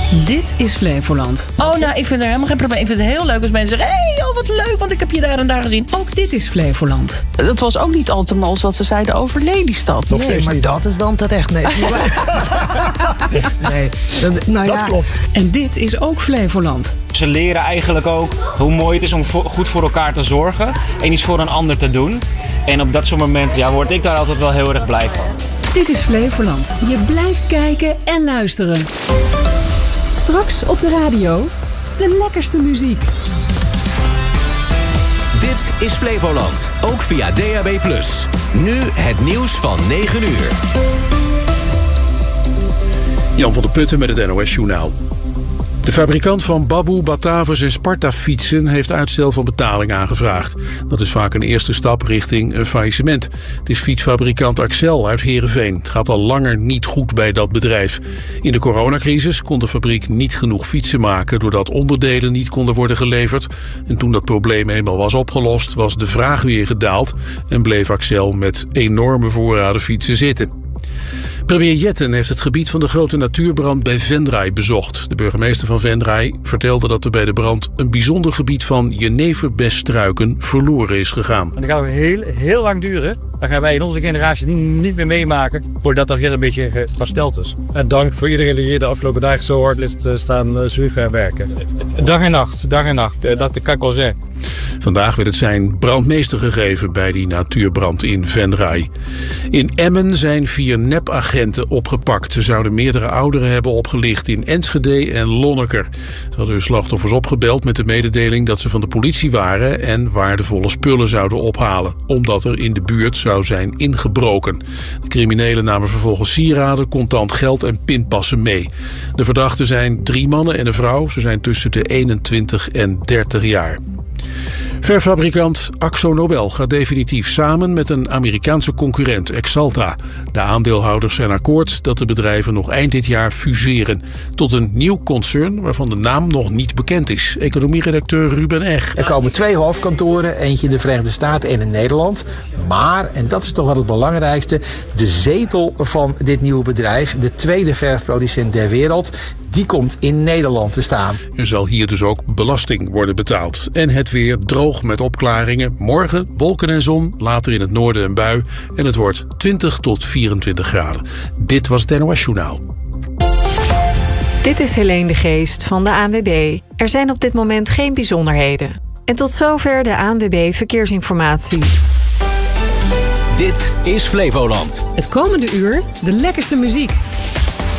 Dit is Flevoland. Oh, nou, ik vind er helemaal geen probleem. Ik vind het heel leuk als mensen zeggen... Hé, oh, wat leuk, want ik heb je daar en daar gezien. Ook dit is Flevoland. Dat was ook niet al te mals wat ze zeiden over Lelystad. Nee, maar dat is dan terecht. Nee, Dat klopt. En dit is ook Flevoland. Ze leren eigenlijk ook hoe mooi het is om goed voor elkaar te zorgen en iets voor een ander te doen. En op dat soort momenten word ik daar altijd wel heel erg blij van. Dit is Flevoland. Je blijft kijken en luisteren. Straks op de radio de lekkerste muziek. Dit is Flevoland, ook via DAB+. Nu het nieuws van 9 uur. Jan van der Putten met het NOS-journaal. De fabrikant van Babboe, Batavus en Sparta-fietsen heeft uitstel van betaling aangevraagd. Dat is vaak een eerste stap richting een faillissement. Het is fietsfabrikant Axel uit Heerenveen. Het gaat al langer niet goed bij dat bedrijf. In de coronacrisis kon de fabriek niet genoeg fietsen maken doordat onderdelen niet konden worden geleverd. En toen dat probleem eenmaal was opgelost, was de vraag weer gedaald en bleef Axel met enorme voorraden fietsen zitten. Premier Jetten heeft het gebied van de grote natuurbrand bij Venray bezocht. De burgemeester van Venray vertelde dat er bij de brand een bijzonder gebied van jeneverbesstruiken verloren is gegaan. En dat gaat heel lang duren. Dat gaan wij in onze generatie niet meer meemaken voordat dat weer een beetje hersteld is. En dank voor iedereen die hier de afgelopen dagen zo hard is staan zuiver werken. Dag en nacht. Dat kan ik wel zeggen. Vandaag werd het zijn brandmeester gegeven bij die natuurbrand in Venray. In Emmen zijn 4 nepagenten opgepakt. Ze zouden meerdere ouderen hebben opgelicht in Enschede en Lonneker. Ze hadden hun slachtoffers opgebeld met de mededeling dat ze van de politie waren en waardevolle spullen zouden ophalen, omdat er in de buurt zou zijn ingebroken. De criminelen namen vervolgens sieraden, contant geld en pinpassen mee. De verdachten zijn 3 mannen en een vrouw. Ze zijn tussen de 21 en 30 jaar. Verfabrikant AkzoNobel gaat definitief samen met een Amerikaanse concurrent, Axalta. De aandeelhouders zijn akkoord dat de bedrijven nog eind dit jaar fuseren tot een nieuw concern waarvan de naam nog niet bekend is. Economieredacteur Ruben Eg. Er komen 2 hoofdkantoren, eentje in de Verenigde Staten en in Nederland. Maar, en dat is toch wel het belangrijkste, de zetel van dit nieuwe bedrijf, de tweede verfproducent der wereld, die komt in Nederland te staan. Er zal hier dus ook belasting worden betaald. En het weer droog met opklaringen. Morgen wolken en zon, later in het noorden een bui. En het wordt 20 tot 24 graden. Dit was het NOS Journaal. Dit is Helene de Geest van de ANWB. Er zijn op dit moment geen bijzonderheden. En tot zover de ANWB Verkeersinformatie. Dit is Flevoland. Het komende uur de lekkerste muziek.